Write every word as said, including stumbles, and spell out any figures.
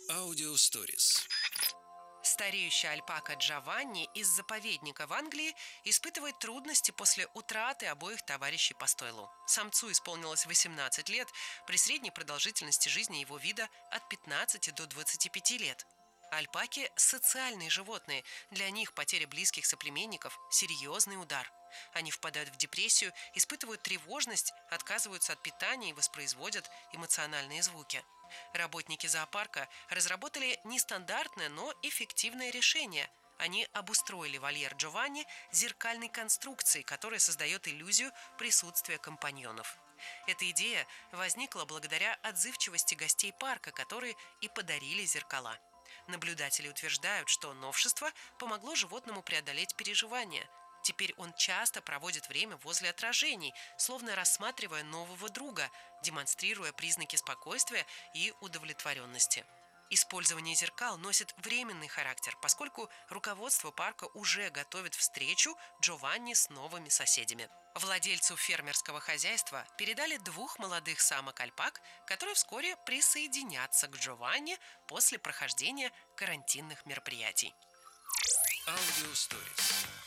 Аудиосторис. Стареющая альпака Джованни из заповедника в Англии испытывает трудности после утраты обоих товарищей по стойлу. Самцу исполнилось восемнадцать лет, при средней продолжительности жизни его вида от пятнадцати до двадцати пяти лет. Альпаки – социальные животные, для них потеря близких соплеменников – серьезный удар. Они впадают в депрессию, испытывают тревожность, отказываются от питания и воспроизводят эмоциональные звуки. Работники зоопарка разработали нестандартное, но эффективное решение. Они обустроили вольер Джованни зеркальной конструкцией, которая создает иллюзию присутствия компаньонов. Эта идея возникла благодаря отзывчивости гостей парка, которые и подарили зеркала. Наблюдатели утверждают, что новшество помогло животному преодолеть переживания. Теперь он часто проводит время возле отражений, словно рассматривая нового друга, демонстрируя признаки спокойствия и удовлетворенности. Использование зеркал носит временный характер, поскольку руководство парка уже готовит встречу Джованни с новыми соседями. Владельцу фермерского хозяйства передали двух молодых самок-альпак, которые вскоре присоединятся к Джованни после прохождения карантинных мероприятий. Аудиосторис.